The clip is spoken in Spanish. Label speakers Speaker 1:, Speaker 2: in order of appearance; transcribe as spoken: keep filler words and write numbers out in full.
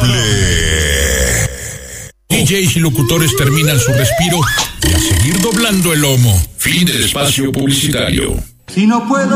Speaker 1: D Js y locutores terminan su respiro y a seguir doblando el lomo. Fin del espacio publicitario.
Speaker 2: Si no puedo